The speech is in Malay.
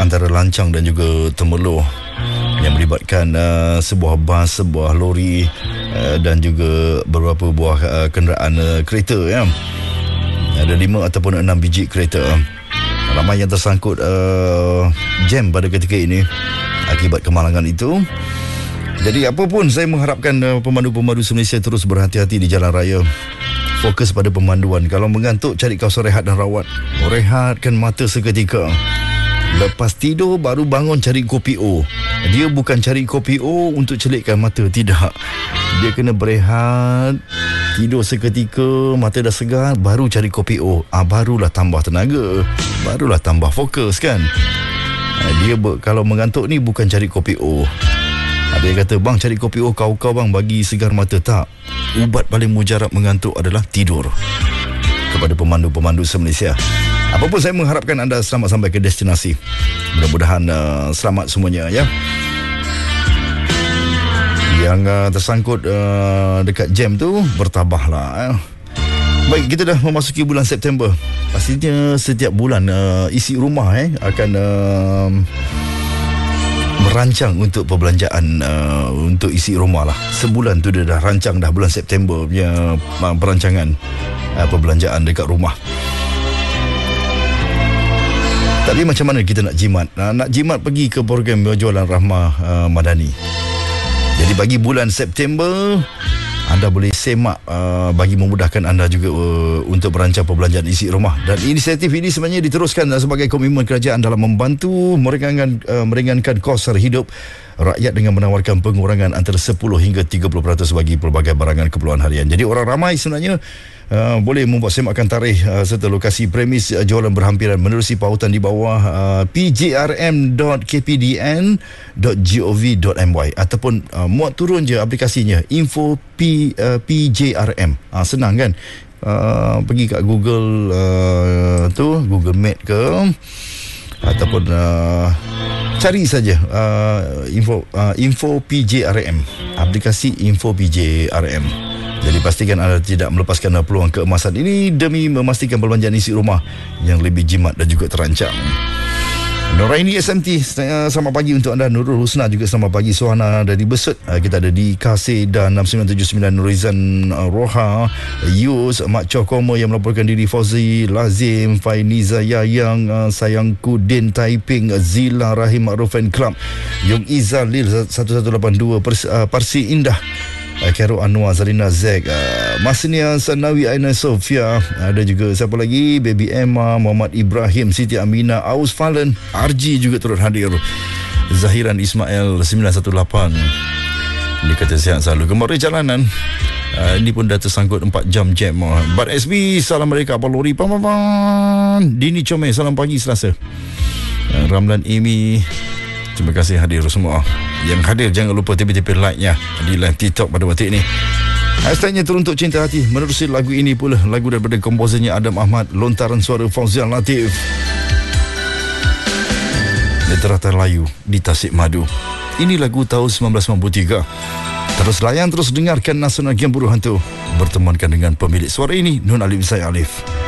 antara lancang dan juga temerloh yang melibatkan sebuah bas, sebuah lori dan juga beberapa buah kenderaan kereta ya. Ada 5 ataupun 6 biji kereta. Ramai yang tersangkut jam pada ketika ini akibat kemalangan itu. Jadi apa pun, saya mengharapkan pemandu-pemandu Malaysia terus berhati-hati di jalan raya. Fokus pada pemanduan. Kalau mengantuk, cari kawasan rehat dan rawat. Rehatkan mata seketika. Lepas tidur, baru bangun cari kopi O. Dia bukan cari kopi O untuk celikkan mata. Tidak. Dia kena berehat, tidur seketika, mata dah segar, baru cari kopi O. Barulah tambah tenaga. Barulah tambah fokus kan. Dia kalau mengantuk ni bukan cari kopi O. Ada yang kata, bang cari kopi O kau bang bagi segar mata. Tak. Ubat paling mujarab mengantuk adalah tidur. Kepada pemandu-pemandu se-Malaysia, apapun saya mengharapkan anda selamat sampai ke destinasi. Mudah-mudahan selamat semuanya ya. Yang tersangkut dekat jam tu, bertabahlah. Baik, kita dah memasuki bulan September. Pastinya setiap bulan isi rumah akan merancang untuk perbelanjaan untuk isi rumah lah. Sebulan tu dia dah rancang dah bulan September punya perancangan perbelanjaan dekat rumah. Tapi macam mana kita nak jimat? Nak jimat, pergi ke program jualan Rahmah Madani. Jadi bagi bulan September, anda boleh semak bagi memudahkan anda juga untuk merancang perbelanjaan isi rumah. Dan inisiatif ini sebenarnya diteruskan sebagai komitmen kerajaan dalam membantu meringankan kos sara hidup rakyat dengan menawarkan pengurangan antara 10 hingga 30% bagi pelbagai barangan keperluan harian. Jadi orang ramai sebenarnya boleh membuat semakan tarikh serta lokasi premis jualan berhampiran menerusi pautan di bawah pjrm.kpdn.gov.my ataupun muat turun je aplikasinya info PJRM. Senang kan? Pergi kat Google Google Map ke ataupun cari saja info PJRM, aplikasi info PJRM. Jadi pastikan anda tidak melepaskan peluang keemasan ini demi memastikan perbelanjaan isi rumah yang lebih jimat dan juga terancang. Noraini SMT, selamat pagi untuk anda. Nurul Husna juga selamat pagi. Suhana dari Besut, kita ada di Kasih dan 6979 Nurizan Roha, Yus, Mak Choh Koma yang melaporkan diri, Fauzi Lazim, Fainiza Yayang, Sayangku Din Taiping, Zila Rahim Ma'ruf Fan Club, Yung Izalil 1182, Parsi Indah, Khairul Anwar, Zarina Zek, Masnia Sanawi, Aina Sofia. Ada juga siapa lagi, Baby Emma, Muhammad Ibrahim, Siti Amina, Aus Falen, RG juga turut hadir. Zahiran Ismail 918, dia kata sihat selalu. Gemari jalanan, ini pun dah tersangkut 4 jam jam. Bar SB, salam mereka Abang Lori Dini Comel, salam pagi Selasa. Ramlan Amy, terima kasih hadir semua. Yang hadir jangan lupa tipe-tipe like-nya di live TikTok pada waktu ini. Hashtagnya Teruntuk Cinta Hati. Menerusi lagu ini pula, lagu daripada komposernya Adam Ahmad, lontaran suara Fauzian Latif. Literata Layu di Tasik Madu. Ini lagu tahun 1993. Terus layan, terus dengarkan Nasional Game Buru Hantu. Bertemankan dengan pemilik suara ini, Nun Alif Saya Alif.